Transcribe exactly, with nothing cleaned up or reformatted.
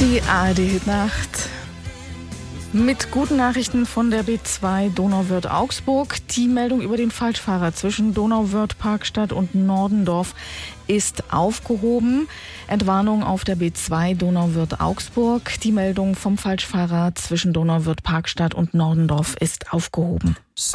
Die A R D-Hitnacht mit guten Nachrichten von der B zwei Donauwörth-Augsburg. Die Meldung über den Falschfahrer zwischen Donauwörth-Parkstadt und Nordendorf ist aufgehoben. Entwarnung auf der B zwei Donauwörth-Augsburg. Die Meldung vom Falschfahrer zwischen Donauwörth-Parkstadt und Nordendorf ist aufgehoben.